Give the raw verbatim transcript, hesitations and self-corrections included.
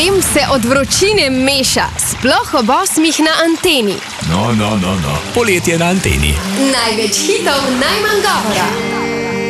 Vem se od vročine meša, sploh ob osmih na anteni. No, no, no, no. Poletje na anteni. Največ hitov, najmanj govora.